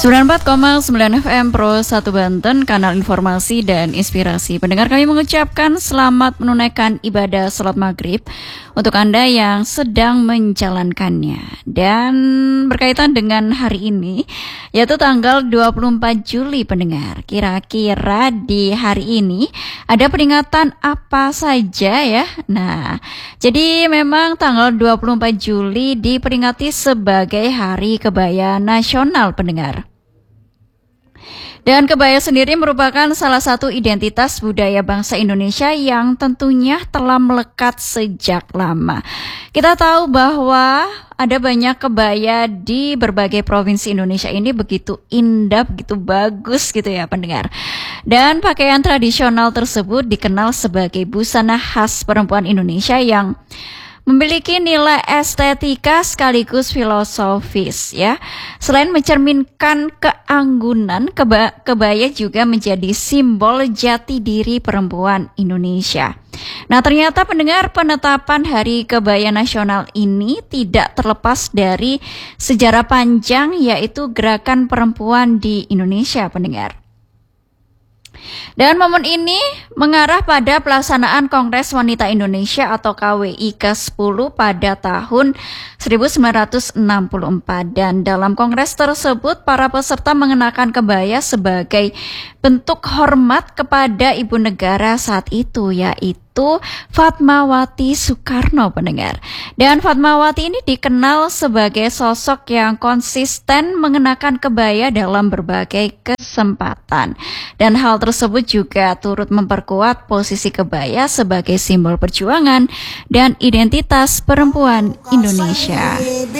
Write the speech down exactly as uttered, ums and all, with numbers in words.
sembilan puluh empat koma sembilan F M Pro satu Banten, kanal informasi dan inspirasi. Pendengar, kami mengucapkan selamat menunaikan ibadah salat maghrib untuk Anda yang sedang menjalankannya. Dan berkaitan dengan hari ini, yaitu tanggal dua puluh empat Juli, pendengar. Kira-kira di hari ini ada peringatan apa saja ya? Nah, jadi memang tanggal dua puluh empat Juli diperingati sebagai Hari Kebaya Nasional, pendengar. Dan kebaya sendiri merupakan salah satu identitas budaya bangsa Indonesia yang tentunya telah melekat sejak lama. Kita tahu bahwa ada banyak kebaya di berbagai provinsi Indonesia ini begitu indah, begitu bagus gitu ya, pendengar. Dan pakaian tradisional tersebut dikenal sebagai busana khas perempuan Indonesia yang memiliki nilai estetika sekaligus filosofis ya. Selain mencerminkan keanggunan, keba- kebaya juga menjadi simbol jati diri perempuan Indonesia. Nah, ternyata pendengar, penetapan Hari Kebaya Nasional ini tidak terlepas dari sejarah panjang, yaitu gerakan perempuan di Indonesia, pendengar. Dan momen ini mengarah pada pelaksanaan Kongres Wanita Indonesia atau K W I ke sepuluh pada tahun seribu sembilan ratus enam puluh empat. Dan dalam kongres tersebut para peserta mengenakan kebaya sebagai bentuk hormat kepada ibu negara saat itu, yaitu Fatmawati Soekarno, pendengar. Dan Fatmawati ini dikenal sebagai sosok yang konsisten mengenakan kebaya dalam berbagai kesempatan. Dan hal tersebut juga turut memperkuat posisi kebaya sebagai simbol perjuangan dan identitas perempuan Indonesia.